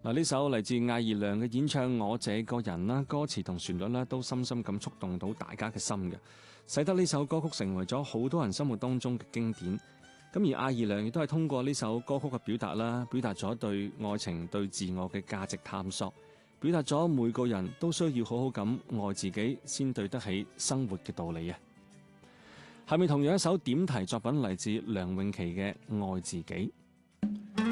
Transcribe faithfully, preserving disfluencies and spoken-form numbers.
嗱，呢首嚟自艾怡良嘅演唱《我這個人》啦，歌詞同旋律咧都深深咁觸動到大家嘅心嘅，使得呢首歌曲成為咗好多人心目當中嘅經典。咁而艾怡良亦都係通過呢首歌曲嘅表達啦，表達咗對愛情、對自我嘅價值探索，表達咗每個人都需要好好咁愛自己，先對得起生活嘅道理啊！下面同樣一首點題作品嚟自梁詠琪嘅《愛自己》。